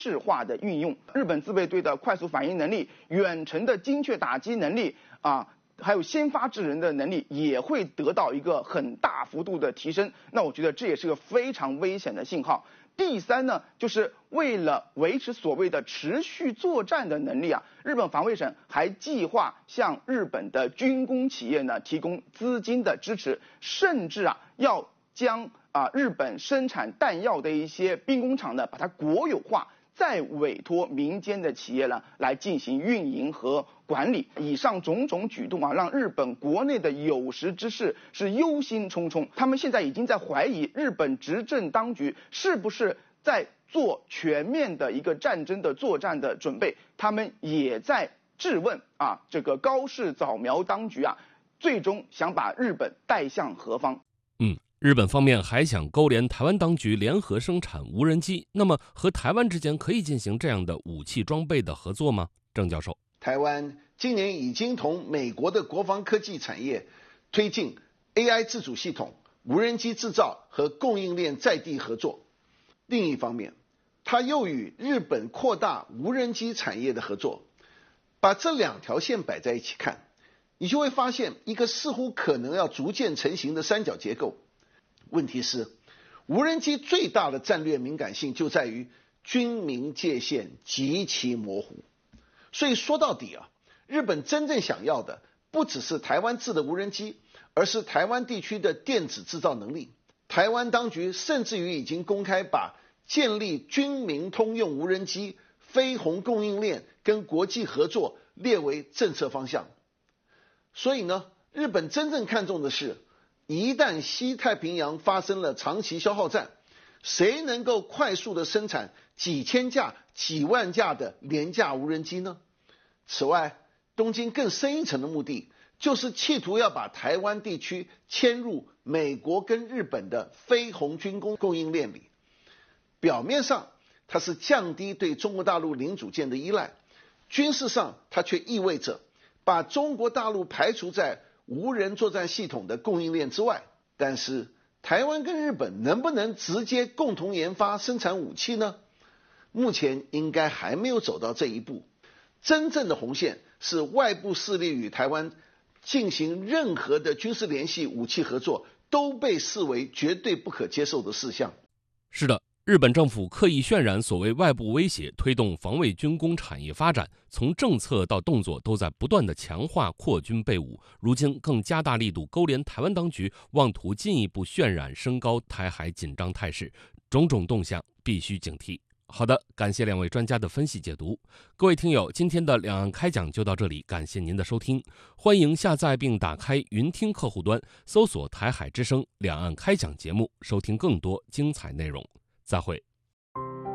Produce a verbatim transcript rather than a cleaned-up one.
制化的运用，日本自卫队的快速反应能力、远程的精确打击能力啊，还有先发制人的能力也会得到一个很大幅度的提升。那我觉得这也是个非常危险的信号。第三呢，就是为了维持所谓的持续作战的能力啊，日本防卫省还计划向日本的军工企业呢提供资金的支持，甚至啊要将啊日本生产弹药的一些兵工厂呢把它国有化，再委托民间的企业呢来进行运营和管理。以上种种举动啊，让日本国内的有识之士是忧心忡忡。他们现在已经在怀疑日本执政当局是不是在做全面的一个战争的作战的准备。他们也在质问啊，这个高市早苗当局啊，最终想把日本带向何方？ 嗯。日本方面还想勾连台湾当局联合生产无人机，那么和台湾之间可以进行这样的武器装备的合作吗？郑教授， 台湾今年已经同美国的国防科技产业推进 A I 自主系统、无人机制造和供应链在地合作。另一方面，它又与日本扩大无人机产业的合作。把这两条线摆在一起看，你就会发现一个似乎可能要逐渐成型的三角结构。问题是，无人机最大的战略敏感性就在于军民界限极其模糊。所以说到底啊，日本真正想要的不只是台湾制的无人机，而是台湾地区的电子制造能力。台湾当局甚至于已经公开把建立军民通用无人机、飞鸿供应链跟国际合作列为政策方向。所以呢，日本真正看重的是，一旦西太平洋发生了长期消耗战，谁能够快速的生产几千架、几万架的廉价无人机呢？此外，东京更深一层的目的，就是企图要把台湾地区迁入美国跟日本的飞鸿军工供应链里。表面上，它是降低对中国大陆零组件的依赖，军事上它却意味着把中国大陆排除在无人作战系统的供应链之外。但是台湾跟日本能不能直接共同研发生产武器呢？目前应该还没有走到这一步。真正的红线是外部势力与台湾进行任何的军事联系、武器合作都被视为绝对不可接受的事项。 是的，日本政府刻意渲染所谓外部威胁，推动防卫军工产业发展，从政策到动作都在不断的强化扩军备武，如今更加大力度勾连台湾当局，妄图进一步渲染升高台海紧张态势，种种动向必须警惕。好的，感谢两位专家的分析解读。各位听友，今天的两岸开讲就到这里，感谢您的收听。欢迎下载并打开云听客户端，搜索台海之声两岸开讲节目，收听更多精彩内容。再会。